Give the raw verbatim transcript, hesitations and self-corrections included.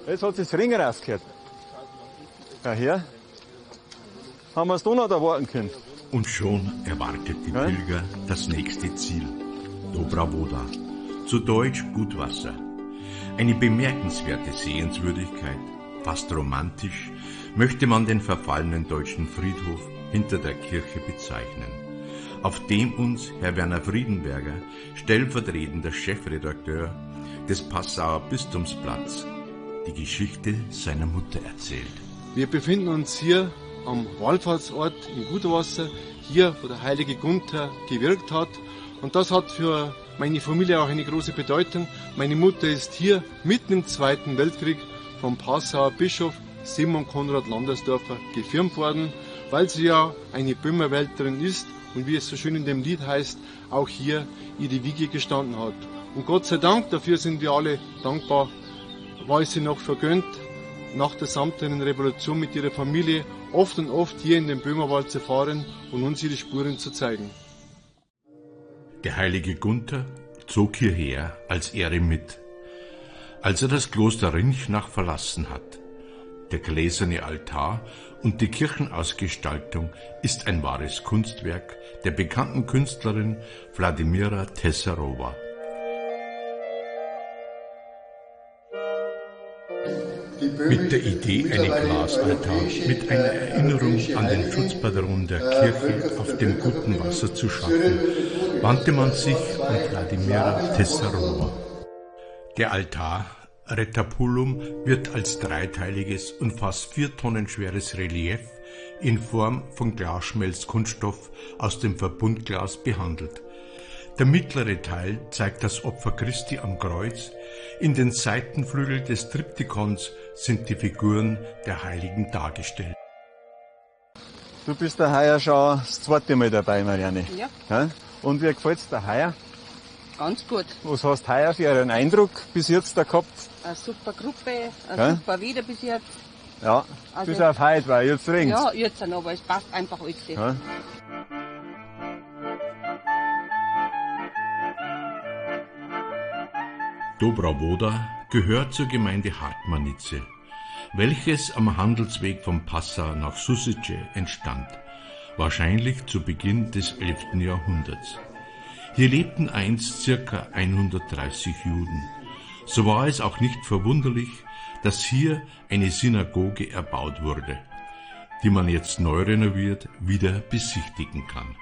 Jetzt hat sich das Ring rausgehört. Ja, hier haben wir es da noch erwarten können. Und schon erwartet die ja? Pilger das nächste Ziel, Dobra Voda, zu Deutsch Gutwasser. Eine bemerkenswerte Sehenswürdigkeit, fast romantisch, möchte man den verfallenen deutschen Friedhof hinter der Kirche bezeichnen, auf dem uns Herr Werner Friedenberger, stellvertretender Chefredakteur des Passauer Bistumsblatts, die Geschichte seiner Mutter erzählt. Wir befinden uns hier am Wallfahrtsort in Gutwasser, hier wo der heilige Gunther gewirkt hat. Und das hat für meine Familie auch eine große Bedeutung. Meine Mutter ist hier mitten im Zweiten Weltkrieg vom Passauer Bischof Simon Konrad Landersdorfer gefirmt worden, weil sie ja eine Böhmerwälterin ist und wie es so schön in dem Lied heißt, auch hier ihre Wiege gestanden hat. Und Gott sei Dank, dafür sind wir alle dankbar, war es sie noch vergönnt, nach der samtenen Revolution mit ihrer Familie oft und oft hier in den Böhmerwald zu fahren und uns ihre Spuren zu zeigen. Der heilige Gunther zog hierher als Eremit. Als er das Kloster Rinchnach verlassen hat, der gläserne Altar und die Kirchenausgestaltung ist ein wahres Kunstwerk der bekannten Künstlerin Wladimira Tesserova. Mit der Idee, einen Glasaltar mit einer Erinnerung an den Schutzpatron der Kirche auf dem guten Wasser zu schaffen, wandte man sich an Wladimira Tesserova. Der Altar Retapulum wird als dreiteiliges und fast vier Tonnen schweres Relief in Form von Glasschmelzkunststoff aus dem Verbundglas behandelt. Der mittlere Teil zeigt das Opfer Christi am Kreuz. In den Seitenflügeln des Triptykons sind die Figuren der Heiligen dargestellt. Du bist da heuer schon das zweite Mal dabei, Marianne. Ja. Ja? Und wie gefällt's dir heuer? Ganz gut. Was hast du heuer für einen Eindruck bis jetzt da gehabt? Eine super Gruppe, ein ja? super Wetter bis jetzt. Ja, also, bis auf heute, weil jetzt regnt's. Ja, jetzt noch, aber es passt einfach alles. Ja? Dobra Voda gehört zur Gemeinde Hartmannice, welches am Handelsweg von Passau nach Susice entstand, wahrscheinlich zu Beginn des elften Jahrhunderts. Hier lebten einst circa hundertdreißig Juden. So war es auch nicht verwunderlich, dass hier eine Synagoge erbaut wurde, die man jetzt neu renoviert wieder besichtigen kann.